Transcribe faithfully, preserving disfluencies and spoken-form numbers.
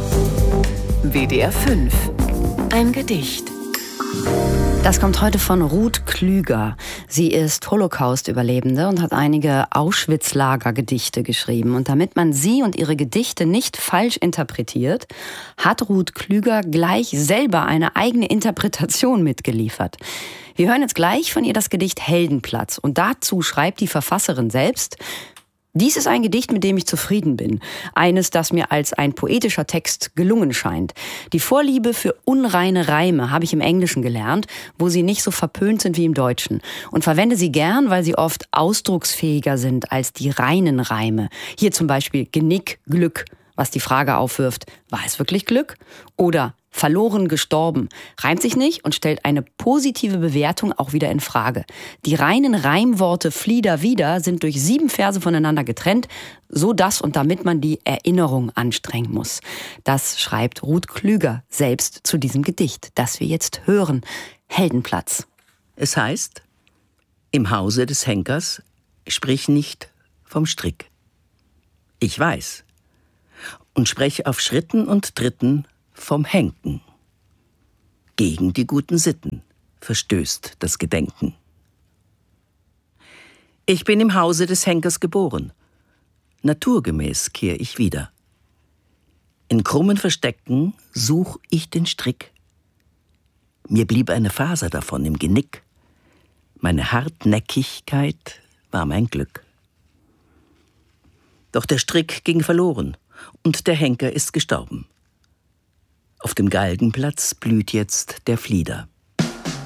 W D R fünf. Ein Gedicht. Das kommt heute von Ruth Klüger. Sie ist Holocaust-Überlebende und hat einige Auschwitz-Lager-Gedichte geschrieben. Und damit man sie und ihre Gedichte nicht falsch interpretiert, hat Ruth Klüger gleich selber eine eigene Interpretation mitgeliefert. Wir hören jetzt gleich von ihr das Gedicht Heldenplatz. Und dazu schreibt die Verfasserin selbst: Dies ist ein Gedicht, mit dem ich zufrieden bin. Eines, das mir als ein poetischer Text gelungen scheint. Die Vorliebe für unreine Reime habe ich im Englischen gelernt, wo sie nicht so verpönt sind wie im Deutschen. Und verwende sie gern, weil sie oft ausdrucksfähiger sind als die reinen Reime. Hier zum Beispiel Genick, Glück, was die Frage aufwirft, war es wirklich Glück? Oder verloren, gestorben, reimt sich nicht und stellt eine positive Bewertung auch wieder in Frage. Die reinen Reimworte Flieder wieder sind durch sieben Verse voneinander getrennt, so dass und damit man die Erinnerung anstrengen muss. Das schreibt Ruth Klüger selbst zu diesem Gedicht, das wir jetzt hören. Heldenplatz. Es heißt, im Hause des Henkers sprich nicht vom Strick. Ich weiß und spreche auf Schritten und Tritten vom Henken. Gegen die guten Sitten verstößt das Gedenken. Ich bin im Hause des Henkers geboren. Naturgemäß kehr ich wieder. In krummen Verstecken such ich den Strick. Mir blieb eine Faser davon im Genick. Meine Hartnäckigkeit war mein Glück. Doch der Strick ging verloren und der Henker ist gestorben. Auf dem Galgenplatz blüht jetzt der Flieder.